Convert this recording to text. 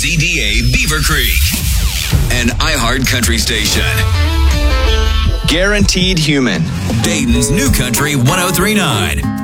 WZDA Beaver Creek, an iHeart country station. Guaranteed Human. Dayton's New Country 1039.